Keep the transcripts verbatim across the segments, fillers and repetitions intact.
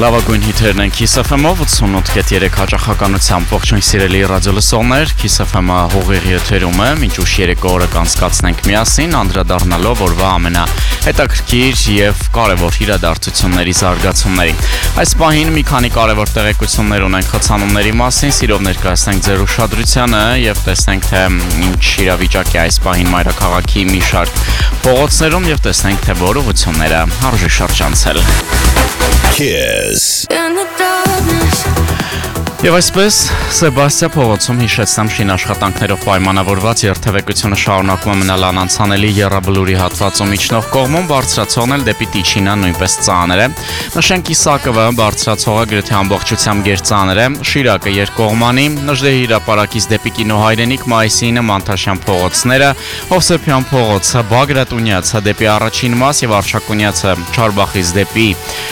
Լավագույն հիթերն են Kiss F M-ով ութսունութ կետ երեք հաճախականությամբ ողջույն սիրելի ռադիոլսողներ, Kiss F M-ը հողերի եթերում է, մինչ ուշ երեկո օրը կանցկացնենք միասին, անդրադառնալով օրվա ամենահետաքրքիր եւ կարեւոր իրադարձությունների զարգացումներին։ Այս պահին մի քանի կարեւոր տեղեկություններ ունենք խցանումների մասին, սիրով ներկայացնենք ձեր ուշադրությանը եւ տեսնենք թե ինչ իրավիճակ է այս պահին մայրաքաղաքի մի շարք փողոցներում եւ տեսնենք թե որ ուղղությունները արժի շրջանցել։ Kiss. Եվ այսպես Սեբաստիա փողոցում հիշեցնեմ շինաշխատանքներով պայմանավորված երթևեկությունը շարունակում է մնալ անանցանելի Եռաբլուրի հատվածում իջնող կողմում, բարձրացողն էլ դեպի Տիչինա նույնպես ծանր է։ Նշենք Իսակովը բարձրացողը գրեթե ամբողջությամբ գերծանր է, Շիրակը երկկողմանի, Նժդեհի հրապարակից դեպի Կինոհայրենիք, Մայիսինը, Մանթաշյան փողոցները, Հովսեփյան փողոցը, Բագրատունյացը դեպի առաջին մաս եւ Արշակունյացը Չարբախից դեպի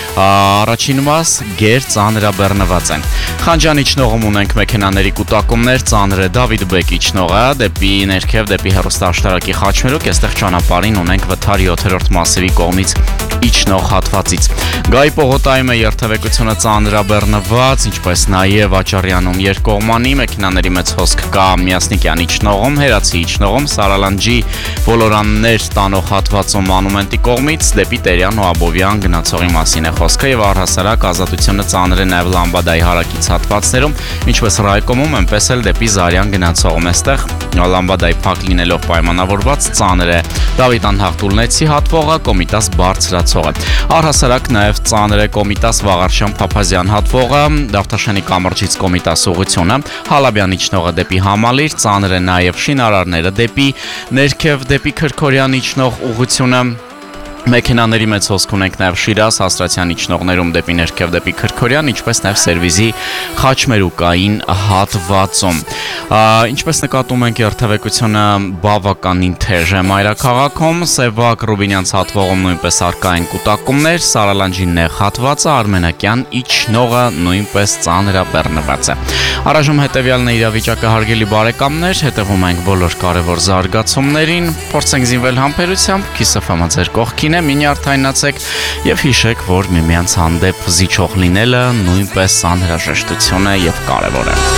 առաջին մաս գերծանրաբեռնված են։ Խանջան իջնողում ունենք մեքենաների կուտակումներ, ծանր է Դավիթ Բեկ իջնողը, դեպի ներքև, դեպի հեռուստաաշտարակի խաչմերուկ, այստեղ ճանապարհին ունենք վթար յոթերորդ մասիվի կողմից իջնող հատվածից։ Գայի պողոտայում է երթևեկությունը ծանրաբեռնված, ինչպես նաև Աճարյանում երկկողմանի, մեքենաների մեծ հոսք կա Միասնիկյան իջնողում, Հերացի իջնողում, Սարալանջի ոլորաններ տանող հատվածում Մանումենտի կողմից դեպի Տերյան ու Աբովյան գնացողի մասին է խոսքը եւ առհասարակ ազատությունը ծանր է նաև Լամբադայի հարակից հատվածներում, ինչպես Ռայկոմում, այնպես էլ դեպի Զարյան գնացողում էստեղ Լամբադայի փակ լինելով պայմանավորված ծանր է Դավիթ Անհաղթուլնեցի հատվողը, Կոմիտաս բարձրացողը։ Առհասարակ նաև ծանր է Կոմիտաս Վաղարշյան Փափազյան հատվողը, Դավթաշենի կամրջից Կոմիտաս ուղղությունը, Հալաբյան իջնողը դեպի Համալիր, ծանր է նաև շինարարները դեպի ներքև, դեպի Քրքորյան իջնող ուղղությունը։ Մեքենաների մեծ հոսք ունենք նաև Շիրազ, Հաստրատյան իջնողներում դեպի ներքև դեպի Քրքորյան, ինչպես նաև Սերվիզի խաչմերուկային հատվածում։ Ինչպես նկատում ենք երթևեկությունը բավականին թեժ է մայրաքաղաքում, Սևակ Ռուբինյանց հատվողում նույնպես առկա են կուտակումներ, Սարալանջի նեղ հատվածը, Արմենակյան իջնողը նույնպես ծանրաբեռնված է։ Առայժմ հետևյալն է իրավիճակը հարգելի բարեկամներ, հետևում ենք բոլոր կարևոր զարգացումներին, փորձենք զինվել համբերությամբ, Kiss F M-ը ձեր կողքին է, մի նյարդայնացեք եւ հիշեք, որ միմյանց հանդեպ զիջող լինելը նույնպես անհրաժեշտություն է եւ կարեւոր է։